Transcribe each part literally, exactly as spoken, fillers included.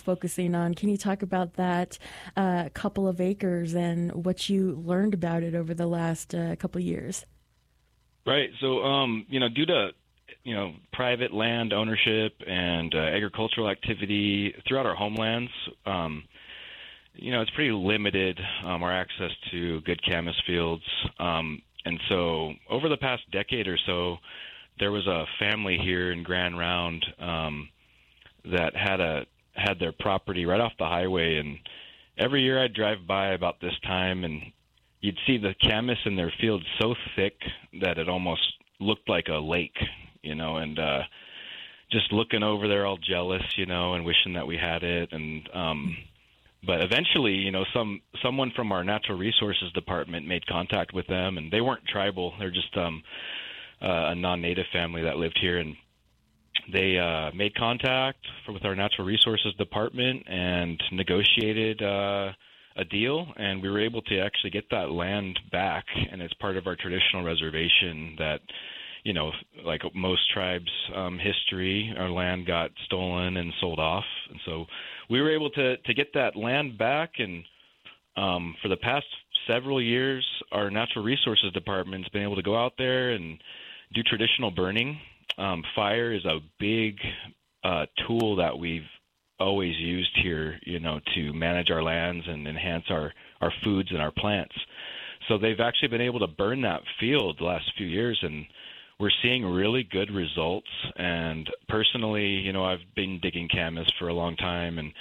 focusing on. Can you talk about that uh, couple of acres and what you learned about it over the last uh, couple of years? Right. So, um, you know, due to, you know, private land ownership and uh, agricultural activity throughout our homelands, um, you know, it's pretty limited, um, our access to good camas fields. Um, and so over the past decade or so, there was a family here in Grand Round um, that had a had their property right off the highway. And every year I'd drive by about this time, and you'd see the camas in their field so thick that it almost looked like a lake, you know, and uh, just looking over there all jealous, you know, and wishing that we had it. And um, but eventually, you know, some someone from our natural resources department made contact with them, and they weren't tribal. They're just um, uh, a non-native family that lived here, and they uh, made contact for, with our natural resources department and negotiated uh, a deal, and we were able to actually get that land back. And it's part of our traditional reservation that, you know, like most tribes' um, history, our land got stolen and sold off. And so we were able to, to get that land back. And um, for the past several years, our natural resources department's been able to go out there and do traditional burning. Um, fire is a big uh, tool that we've always used here, you know, to manage our lands and enhance our, our foods and our plants. So they've actually been able to burn that field the last few years, and we're seeing really good results. And personally, you know, I've been digging camas for a long time, and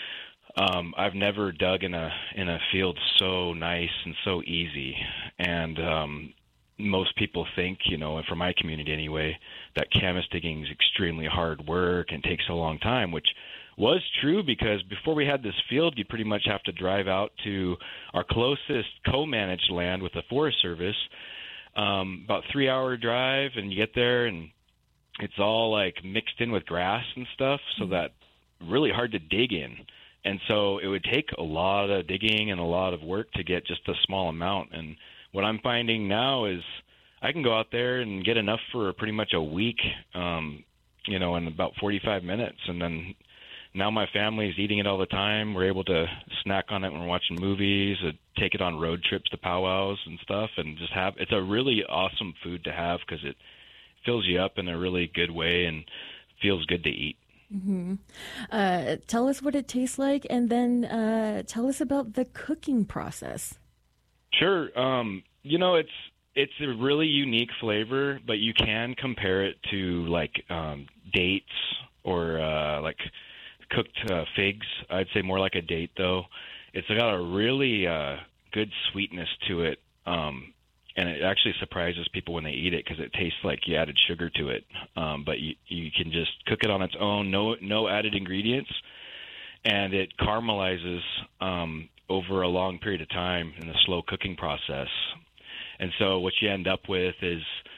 um, I've never dug in a in a field so nice and so easy. And um, most people think, you know, and for my community anyway, that camas digging is extremely hard work and takes a long time, which was true because before we had this field, you pretty much have to drive out to our closest co-managed land with the Forest Service, um, about three-hour drive, and you get there, and it's all, like, mixed in with grass and stuff, so that really hard to dig in. And so it would take a lot of digging and a lot of work to get just a small amount. And what I'm finding now is I can go out there and get enough for pretty much a week, um, you know, in about forty-five minutes, and then now my family is eating it all the time. We're able to snack on it when we're watching movies, uh, take it on road trips to powwows and stuff, and just have – it's a really awesome food to have because it fills you up in a really good way and feels good to eat. Mm-hmm. Uh, tell us what it tastes like, and then uh, tell us about the cooking process. Sure. Um, you know, it's it's a really unique flavor, but you can compare it to, like, um, dates or, uh, like – cooked uh, figs. I'd say more like a date, though. It's got a really uh, good sweetness to it, um, and it actually surprises people when they eat it because it tastes like you added sugar to it. Um, but you, you can just cook it on its own, no no added ingredients, and it caramelizes um, over a long period of time in the slow cooking process. And so what you end up with is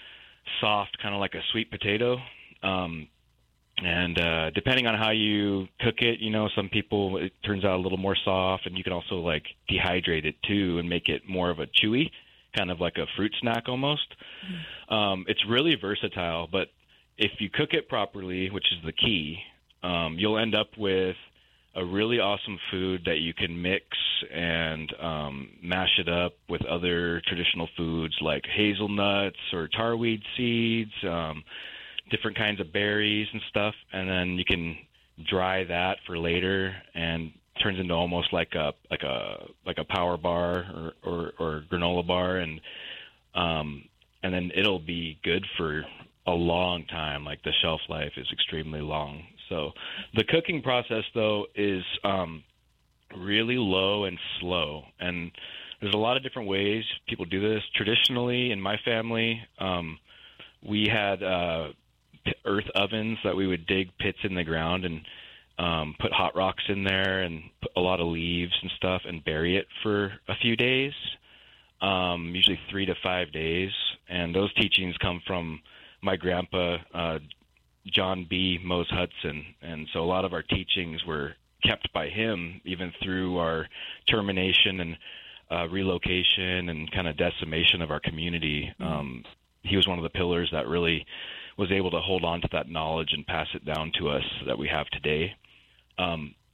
soft, kind of like a sweet potato. Um, And uh, depending on how you cook it, you know, some people, it turns out a little more soft, and you can also, like, dehydrate it, too, and make it more of a chewy, kind of like a fruit snack almost. Mm. Um, it's really versatile, but if you cook it properly, which is the key, um, you'll end up with a really awesome food that you can mix and um, mash it up with other traditional foods like hazelnuts or tarweed seeds, um different kinds of berries and stuff, and then you can dry that for later, and it turns into almost like a like a like a power bar or or, or granola bar, and um, and then it'll be good for a long time. Like, the shelf life is extremely long. So the cooking process, though, is um, really low and slow, and there's a lot of different ways people do this. Traditionally, in my family, um, we had uh, earth ovens that we would dig pits in the ground and um, put hot rocks in there and put a lot of leaves and stuff and bury it for a few days, um, usually three to five days. And those teachings come from my grandpa, uh, John B. Mose Hudson. And so a lot of our teachings were kept by him even through our termination and uh, relocation and kind of decimation of our community. Mm-hmm. Um, he was one of the pillars that really was able to hold on to that knowledge and pass it down to us that we have today. Um,